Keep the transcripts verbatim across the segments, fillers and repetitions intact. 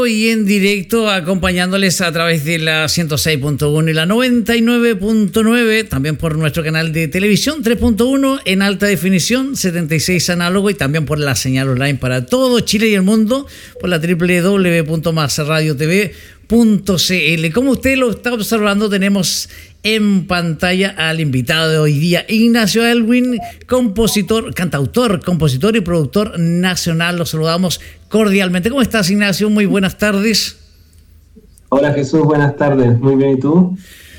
Y en directo acompañándoles a través de la ciento seis punto uno y la noventa y nueve punto nueve, también por nuestro canal de televisión tres punto uno en alta definición, setenta y seis análogo, y también por la señal online para todo Chile y el mundo por la doble u doble u doble u punto más radio t v punto c l. Como usted lo está observando, tenemos en pantalla al invitado de hoy día, Ignacio Elwin, compositor, cantautor, compositor y productor nacional. Los saludamos cordialmente. ¿Cómo estás, Ignacio? Muy buenas tardes. Hola, Jesús, buenas tardes. Muy bien, ¿y tú?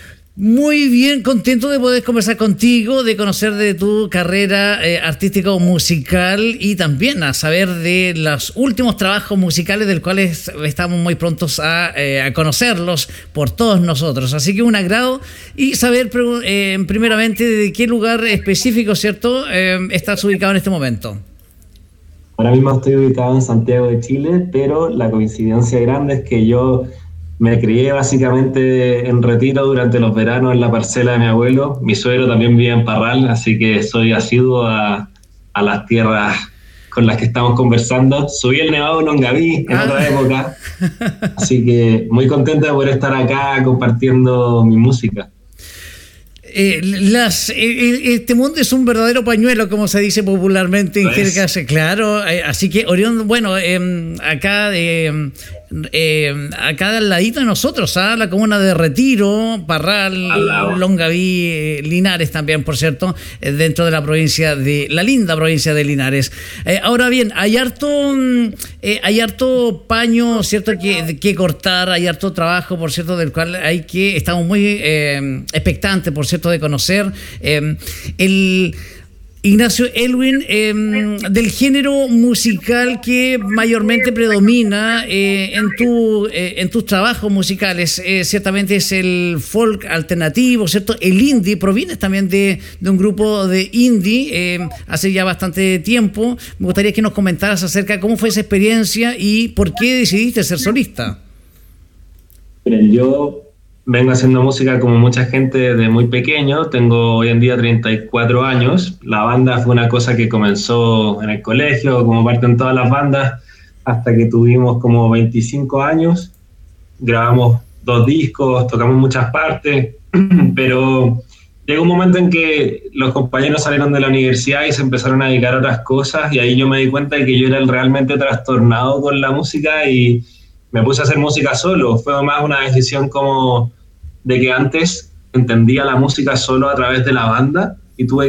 Muy bien, contento de poder conversar contigo, de conocer de tu carrera eh, artística o musical, y también a saber de los últimos trabajos musicales del cuales estamos muy prontos a, eh, a conocerlos por todos nosotros. Así que un agrado, y saber eh, primeramente de qué lugar específico, ¿cierto?, eh, estás ubicado en este momento. Ahora mismo estoy ubicado en Santiago de Chile, pero la coincidencia grande es que yo me crié básicamente en retiro durante los veranos en la parcela de mi abuelo. Mi suegro también vive en Parral, así que soy asiduo a, a las tierras con las que estamos conversando. Subí el Nevado en Longaví en ah. otra época, así que muy contento de poder estar acá compartiendo mi música. Eh, las, eh, este mundo es un verdadero pañuelo, como se dice popularmente en jerga, claro. Eh, así que Orión, bueno, eh, acá eh, eh, acá al ladito de nosotros, ¿ah? La comuna de Retiro, Parral, Longaví, eh, Linares también, por cierto, eh, dentro de la provincia de la linda provincia de Linares. Eh, ahora bien, hay harto, eh, hay harto paño, cierto, que, que cortar, hay harto trabajo, por cierto, del cual hay que estamos muy eh, expectantes, por cierto, de conocer eh, el Ignacio Elwin, eh, del género musical que mayormente predomina eh, en tu eh, en tus trabajos musicales. Eh, ciertamente es el folk alternativo, ¿cierto? El indie. Provienes también de, de un grupo de indie eh, hace ya bastante tiempo. Me gustaría que nos comentaras acerca de cómo fue esa experiencia y por qué decidiste ser solista. Miren, yo vengo haciendo música como mucha gente desde muy pequeño. Tengo hoy en día treinta y cuatro años. La banda fue una cosa que comenzó en el colegio, como parte en todas las bandas, hasta que tuvimos como veinticinco años. Grabamos dos discos, tocamos muchas partes, pero llegó un momento en que los compañeros salieron de la universidad y se empezaron a dedicar a otras cosas, y ahí yo me di cuenta de que yo era el realmente trastornado con la música y me puse a hacer música solo. Fue más una decisión como de que antes entendía la música solo a través de la banda y tuve